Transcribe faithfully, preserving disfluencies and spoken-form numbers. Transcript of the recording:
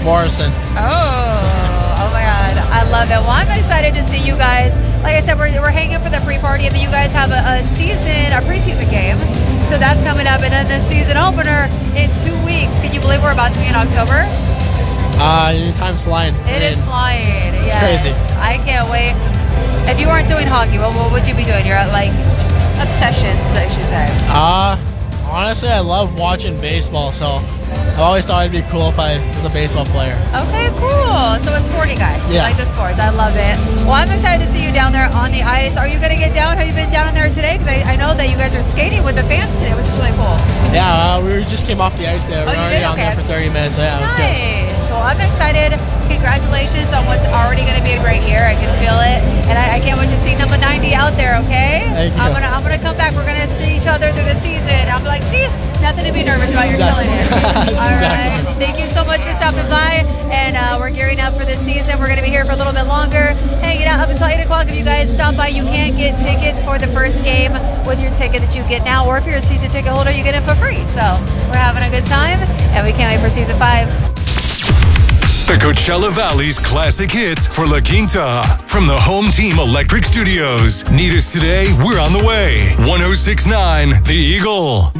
Morrison. Oh, oh my God. I love it. Well, I'm excited to see you guys. Like I said, we're, we're hanging for the pre-party, and then you guys have a, a season, a preseason game. So that's coming up, and then the season opener in two weeks. Can you believe we're about to be in October? Uh, time's flying. It I is mean, flying. It's Yes. crazy. I can't wait. If you weren't doing hockey, what, what would you be doing? You're at like obsessions, I should say. Uh, honestly, I love watching baseball, so I always thought it'd be cool if I was a baseball player. Okay, cool. So a sporty guy. You Yeah. like the sports. I love it. Well, I'm excited to see you down there on the ice. Are you going to get down? Have you been down in there today? Because I, I know that you guys are skating with the fans today, which is really cool. Yeah, uh, we just came off the ice there. Oh, We were you already did? on Okay. there for thirty minutes. So yeah, it was good. Nice. Well, I'm excited. Congratulations on what's already going to be a great year. I can feel it, and I, I can't wait to see number ninety out there. Okay. Thank you. I'm gonna I'm gonna come back. We're gonna see each other through the season. I'm like, see, nothing to be nervous about. You're Exactly. killing it. All right. Exactly. Thank you so much for stopping by, and uh, we're gearing up for this season. We're gonna be here for a little bit longer, hanging out up until eight o'clock. If you guys stop by, you can get tickets for the first game with your ticket that you get now, or if you're a season ticket holder, you get it for free. So we're having a good time, and we can't wait for season five. The Coachella Valley's classic hits for La Quinta from the Home Team Electric Studios. Need us today? We're on the way. one oh six point nine The Eagle.